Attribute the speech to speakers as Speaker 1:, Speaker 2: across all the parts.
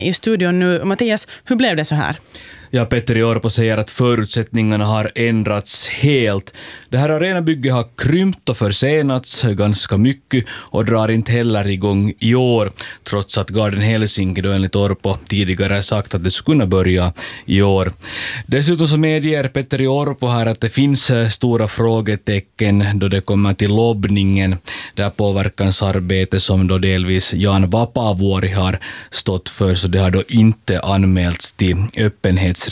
Speaker 1: i studion nu. Mattias, hur blev det så här?
Speaker 2: Ja, Petteri Orpo säger att förutsättningarna har ändrats helt. Det här arenabygget har krympt och försenats ganska mycket och drar inte heller igång i år, trots att Garden Helsinki då enligt Orpo tidigare sagt att det skulle kunna börja i år. Dessutom så medger Petteri Orpo här att det finns stora frågetecken då det kommer till lobbningen. Det här påverkansarbete som då delvis Jan Vapaavuori har stått för, så det har då inte anmälts till öppenhetsregistret.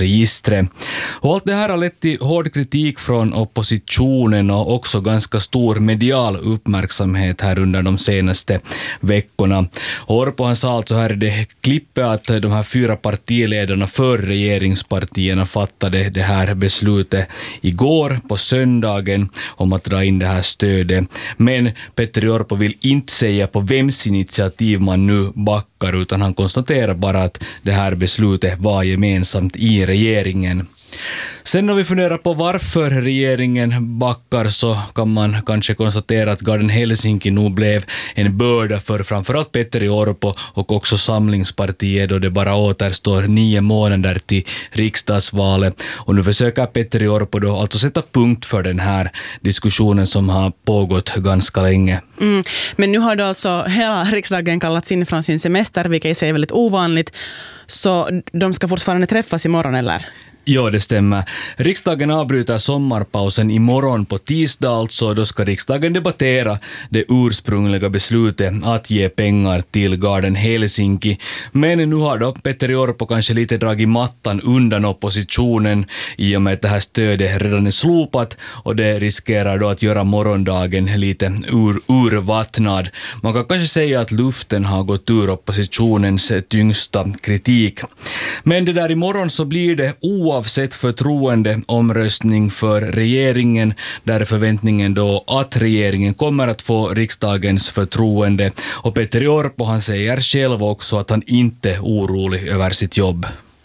Speaker 2: Och allt det här har lett till hård kritik från oppositionen och också ganska stor medial uppmärksamhet här under de senaste veckorna. Orpo han sa alltså här i det klippet att de här 4 partiledarna för regeringspartierna fattade det här beslutet igår på söndagen om att dra in det här stödet. Men Petteri Orpo vill inte säga på vems initiativ man nu backar, utan han konstaterar bara att det här beslutet var gemensamt i regeringen. Sen om vi funderar på varför regeringen backar, så kan man kanske konstatera att Garden Helsinki nu blev en börda för framförallt Petteri Orpo och också Samlingspartiet, då det bara återstår 9 månader till riksdagsvalet. Och nu försöker Petteri Orpo då alltså sätta punkt för den här diskussionen som har pågått ganska länge.
Speaker 1: Men nu har då alltså hela riksdagen kallats in från sin semester, vilket i sig är väldigt ovanligt. Så de ska fortfarande träffas imorgon, eller?
Speaker 2: Ja, det stämmer. Riksdagen avbryter sommarpausen imorgon på tisdag, alltså då ska riksdagen debattera det ursprungliga beslutet att ge pengar till Garden Helsinki. Men nu har då Petteri Orpo kanske lite dragit mattan undan oppositionen i och med att det här stödet redan är slopat, och det riskerar då att göra morgondagen lite urvattnad. Man kan kanske säga att luften har gått ur oppositionens tyngsta kritik. Men det där imorgon så blir det oavsett förtroendeomröstning för regeringen, där förväntningen då att regeringen kommer att få riksdagens förtroende. Och Petteri Orpo han säger själv också att han inte är orolig över sitt jobb.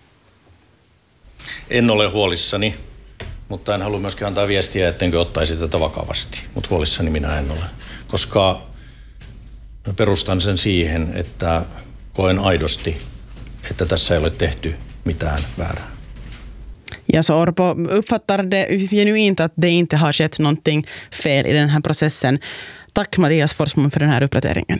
Speaker 3: En ole huolissani, mutta en halua myöskään antaa viestiä, ettenkö ottaisi tätä vakavasti. Mutta huolissani minä en ole, koska perustan sen siihen, että koen aidosti, että tässä ei ole tehty mitään väärää.
Speaker 1: Ja, så Orpo uppfattar det genuint att det inte har skett någonting fel i den här processen. Tack Mattias Forsman för den här uppdateringen.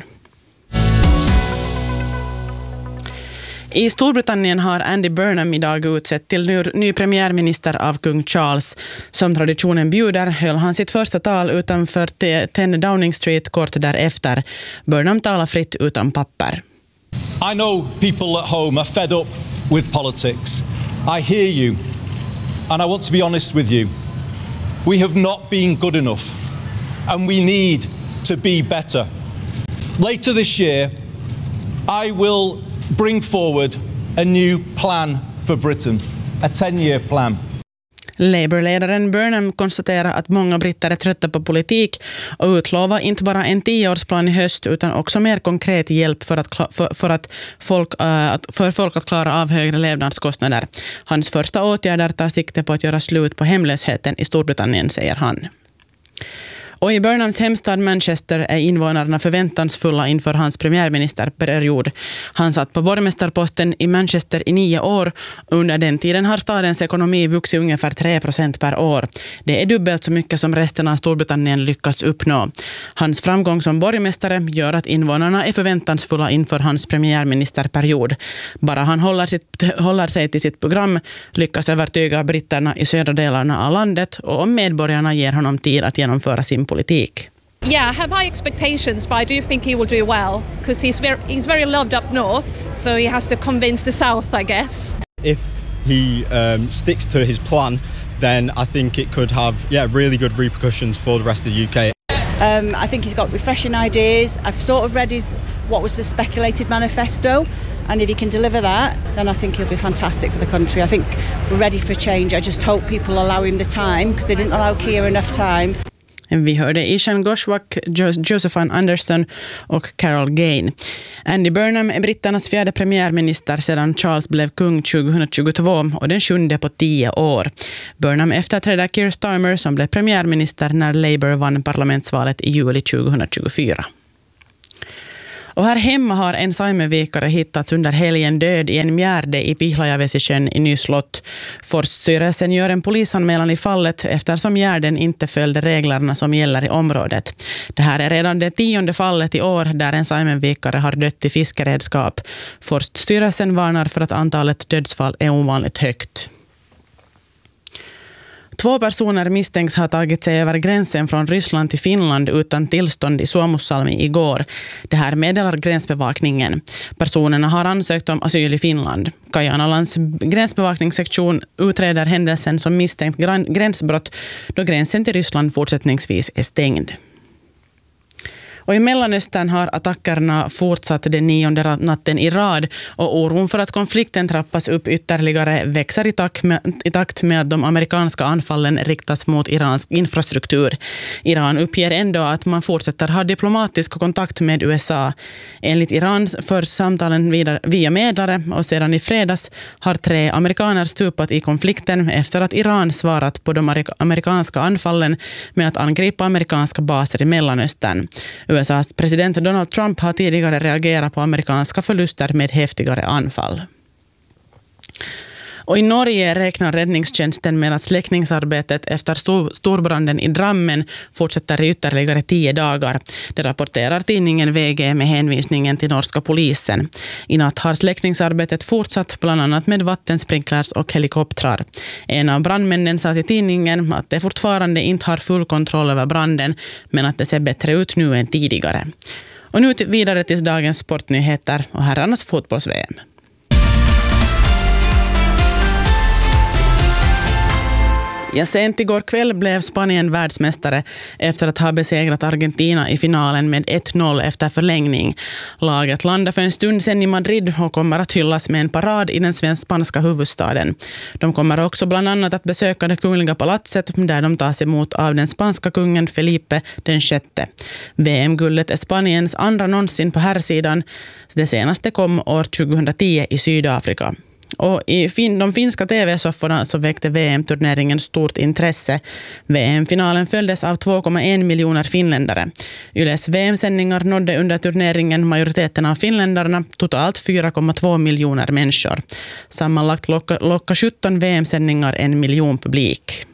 Speaker 1: I Storbritannien har Andy Burnham idag utsett till ny premiärminister av kung Charles. Som traditionen bjuder höll han sitt första tal utanför 10 Downing Street kort därefter. Burnham talar fritt utan papper.
Speaker 4: I know people at home are fed up with politics. I hear you. And I want to be honest with you. We have not been good enough. And we need to be better. Later this year, I will bring forward a new plan for Britain. A 10-year plan.
Speaker 1: Labour-ledaren Burnham konstaterar att många britter är trötta på politik och utlovar inte bara en 10-årsplan i höst utan också mer konkret hjälp för folk att klara av högre levnadskostnader. Hans första åtgärder tar sikte på att göra slut på hemlösheten i Storbritannien, säger han. Och i Burnhams hemstad Manchester är invånarna förväntansfulla inför hans premiärministerperiod. Han satt på borgmästarposten i Manchester i 9 år. Under den tiden har stadens ekonomi vuxit ungefär 3% per år. Det är dubbelt så mycket som resten av Storbritannien lyckats uppnå. Hans framgång som borgmästare gör att invånarna är förväntansfulla inför hans premiärministerperiod. Bara han håller sig till sitt program lyckas övertyga britterna i södra delarna av landet, och om medborgarna ger honom tid att genomföra sin politik.
Speaker 5: Yeah, I have high expectations, but I do think he will do well because he's very loved up north, so he has to convince the south, I guess.
Speaker 6: If he sticks to his plan, then I think it could have really good repercussions for the rest of the UK.
Speaker 7: I think he's got refreshing ideas. I've sort of read what was the speculated manifesto, and if he can deliver that, then I think he'll be fantastic for the country. I think we're ready for change. I just hope people allow him the time, because they didn't allow Keir enough time.
Speaker 1: Vi hörde Ishan Goshwak, Josephine Anderson och Carol Gain. Andy Burnham är britternas 4:e premiärminister sedan Charles blev kung 2022 och den 7:e på 10 år. Burnham efterträder Keir Starmer som blev premiärminister när Labour vann parlamentsvalet i juli 2024. Och här hemma har en saimenvikare hittats under helgen död i en mjärde i Pihlajavesisjön i Nyslott. Forststyrelsen gör en polisanmälan i fallet eftersom mjärden inte följde reglerna som gäller i området. Det här är redan det 10:e fallet i år där en saimenvikare har dött i fiskeredskap. Forststyrelsen varnar för att antalet dödsfall är ovanligt högt. 2 personer misstänks ha tagit sig över gränsen från Ryssland till Finland utan tillstånd i Suomussalmi igår. Det här meddelar gränsbevakningen. Personerna har ansökt om asyl i Finland. Kajanalands gränsbevakningssektion utreder händelsen som misstänkt gränsbrott då gränsen till Ryssland fortsättningsvis är stängd. Och i Mellanöstern har attackerna fortsatt den 9:e natten i rad och oron för att konflikten trappas upp ytterligare växer i takt med att de amerikanska anfallen riktas mot iransk infrastruktur. Iran uppger ändå att man fortsätter ha diplomatisk kontakt med USA. Enligt Iran förs samtalen vidare via medlare och sedan i fredags har 3 amerikaner stupat i konflikten efter att Iran svarat på de amerikanska anfallen med att angripa amerikanska baser i Mellanöstern. USAs president Donald Trump har tidigare reagerat på amerikanska förluster med häftigare anfall. Och i Norge räknar räddningstjänsten med att släckningsarbetet efter storbranden i Drammen fortsätter i ytterligare 10 dagar. Det rapporterar tidningen VG med hänvisningen till norska polisen. I natt har släckningsarbetet fortsatt bland annat med vattensprinklers och helikoptrar. En av brandmännen sa till tidningen att det fortfarande inte har full kontroll över branden men att det ser bättre ut nu än tidigare. Och nu vidare till dagens sportnyheter och herrarnas fotbolls-VM. Ja, sent igår kväll blev Spanien världsmästare efter att ha besegrat Argentina i finalen med 1-0 efter förlängning. Laget landade för en stund sedan i Madrid och kommer att hyllas med en parad i den spanska huvudstaden. De kommer också bland annat att besöka det kungliga palatset där de tas emot av den spanska kungen Felipe den sjätte. VM-guldet är Spaniens andra någonsin på herrsidan. Det senaste kom år 2010 i Sydafrika. Och i de finska tv-sofforna så väckte VM-turneringen stort intresse. VM-finalen följdes av 2,1 miljoner finländare. Yles VM-sändningar nådde under turneringen majoriteten av finländarna, totalt 4,2 miljoner människor. Sammanlagt lockar 17 VM-sändningar 1 miljon publik.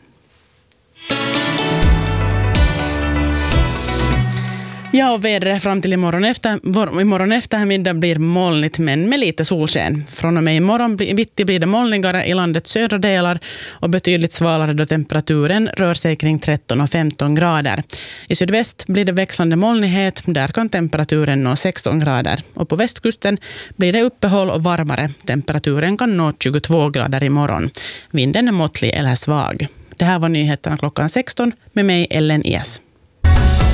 Speaker 1: Ja, och vädret fram till imorgon eftermiddag blir molnigt men med lite solsken. Från och med imorgon bitti blir det molnigare i landets södra delar och betydligt svalare då temperaturen rör sig kring 13 och 15 grader. I sydväst blir det växlande molnighet, där kan temperaturen nå 16 grader. Och på västkusten blir det uppehåll och varmare. Temperaturen kan nå 22 grader imorgon. Vinden är måttlig eller svag. Det här var nyheterna klockan 16 med mig Ellen Es.